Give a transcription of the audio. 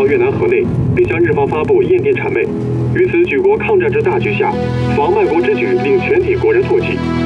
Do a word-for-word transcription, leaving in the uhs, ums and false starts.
越南河内，并向日方发布验电谄媚。于此举国抗战之大局下，妨卖国之举令全体国人唾弃。